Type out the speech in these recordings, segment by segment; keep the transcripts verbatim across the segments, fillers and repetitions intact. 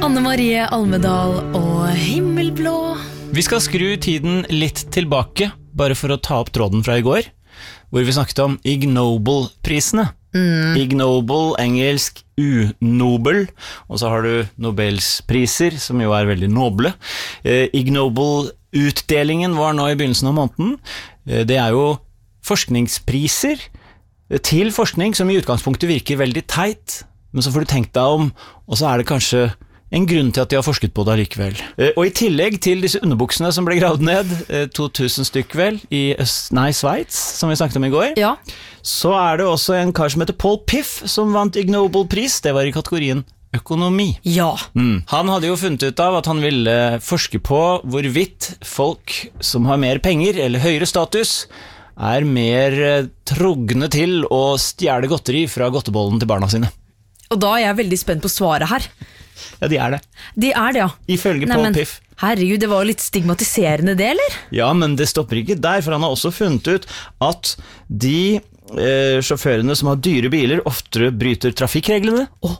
Anne Marie Almedal og Himmelblå. Vi skal skru tiden litt tilbake, bare for å ta opp tråden fra i går, hvor vi snakket om Ig Nobel-prisene. Mm. Ig Nobel, engelsk unobel, og så har du Nobels priser, som jo er veldig noble. Eh, Ig Nobel-utdelingen var nå i begynnelsen av måneden. Eh, det er jo forskningspriser til forskning som i utgangspunktet virker veldig teit, men så får du tenkt deg om, og så er det kanskje en grunn til at de har forsket på det likevel. Og i tillegg til disse underbuksene som ble gravd ned, to tusen stykk vel, i Øst, nei, Sveits, som vi snakket om i går, ja. Så er det også en kar som heter Paul Piff, som vant Ig Nobel-pris. Det var i kategorien økonomi. Ja. Mm. Han hadde jo funnet ut av at han ville forske på hvorvidt folk som har mer penger, eller høyere status, er mer trogne til å stjele godteri fra godtebollen til barna sine. Og da er jeg veldig spent på svaret her. Ja, de er det. De er det, ja. Ifølge Paul Piff. Herregud, det var litt stigmatiserende det, eller? Ja, men det stopper ikke der, for han har også funnet ut at de eh, sjåførene som har dyre biler oftere bryter trafikkreglene. Oh.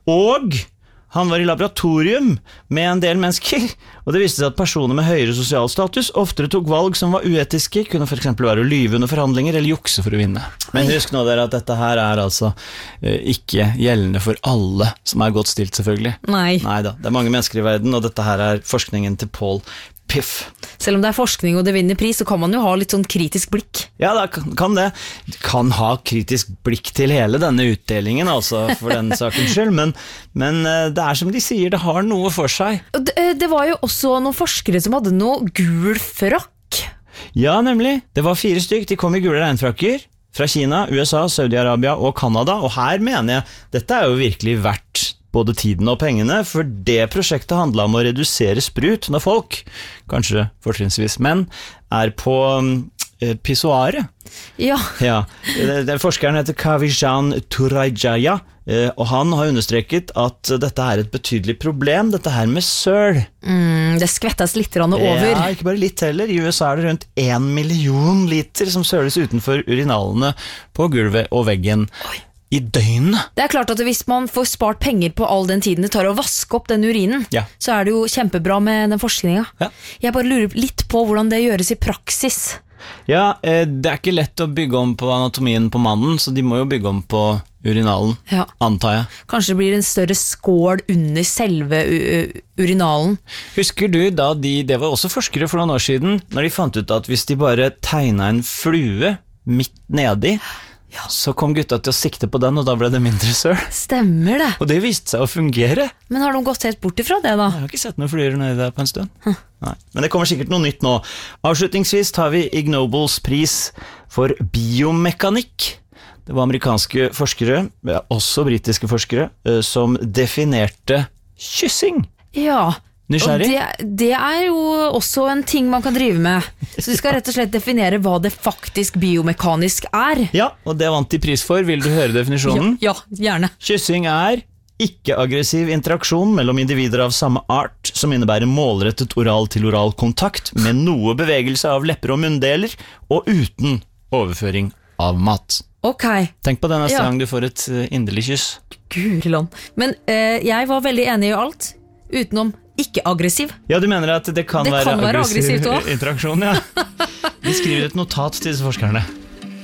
Og han var i laboratorium med en del mennesker, og det viste seg at personer med høyere sosial status oftere tok valg som var uetiske, kunne for eksempel være å lyve under forhandlinger eller jukse for å vinne. Men husk nå dere at dette her er altså eh, ikke gjeldende for alle som er godt stilt, selvfølgelig. Nei. Neida, det er mange mennesker i verden, og dette her er forskningen til Paul Piff. Selv om det er forskning og det vinner pris, så kan man jo ha litt sånn kritisk blikk. Ja, det kan det. Du kan ha kritisk blikk til hele denne utdelingen, altså, for den sakens skyld, men, men det er som de sier, det har noe for seg. Det, det var jo også noen forskere som hadde noe gul frakk. Ja, nemlig. Det var fire stykk, de kom i gule regnfrakker fra Kina, U S A, Saudi-Arabia og Kanada, og her mener jeg, dette er jo virkelig verdt både tiden og pengene, for det prosjektet handlet om å redusere sprut når folk, kanskje fortrinnsvis menn, er på eh, pissoaret. Ja. Ja. Den forskeren heter Kavishan Turajaya, eh, og han har understreket at dette er et betydelig problem, dette her med søl. Mm, det skvettes litt over. Ja, ikke bare litt heller. I U S A er det rundt en million liter som søles utenfor urinalene på gulvet og veggen. Oi. I døgnet. Det er klart at hvis man får spart penger på all den tiden det tar å vaske opp den urinen, ja. Så er det jo kjempebra med den forskningen. Ja. Jeg bare lurer litt på hvordan det gjøres i praksis. Ja, det er ikke lett å bygge om på anatomien på mannen, så de må jo bygge om på urinalen, ja. Antar jeg. Kanskje det blir en større skål under selve urinalen. Husker du da de, det var også forskere for noen år siden, når de fant ut at hvis de bare tegnet en flue midt nedi, ja. Så kom gutta til å sikte på den, og da ble det mindre søl. Stemmer det. Og det viste seg å fungere. Men har de gått helt bort ifra det da? Jeg har ikke sett noen flyer nedi der på en stund. Hm. Nei. Men det kommer sikkert noe nytt nå. Avslutningsvis tar vi Ig Nobels pris for biomekanikk. Det var amerikanske forskere, også britiske forskere, som definerte kyssing. Ja, Nysgjerrig? og det, det er jo også en ting man kan drive med. Så vi skal rett og slett definere hva det faktisk biomekanisk er. Ja, og det vant de pris for. Vil du høre definisjonen? Ja, ja, gjerne. Kyssing er ikke-aggressiv interaksjon mellom individer av samme art, som innebærer målrettet oral-til-oral kontakt med noe bevegelse av lepper og munndeler, og uten overføring av mat. Ok. Tenk på det neste ja. gang du får et inderlig kyss. Guriland. Men eh, jeg var veldig enig i alt, utenom ikke-aggressiv. Ja, du mener at det kan, det være, kan være aggressiv aggressivt også. interaksjon, ja. Vi skriver et notat til disse forskerne.